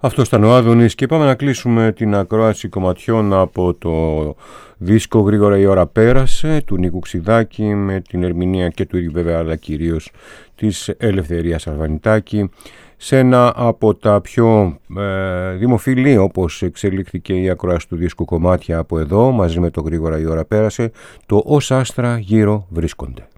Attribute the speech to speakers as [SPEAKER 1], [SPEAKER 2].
[SPEAKER 1] Αυτό ήταν ο Άδωνης και πάμε να κλείσουμε την ακρόαση κομματιών από το δίσκο «Γρήγορα η ώρα πέρασε» του Νίκου Ξηδάκη, με την ερμηνεία και του ίδιου βέβαια, αλλά κυρίως της Ελευθερίας Αρβανιτάκη, σε ένα από τα πιο δημοφιλή, όπως εξελίχθηκε η ακρόαση του δίσκου, κομμάτια από εδώ, μαζί με το «Γρήγορα η ώρα πέρασε», το «Ως άστρα γύρω βρίσκονται».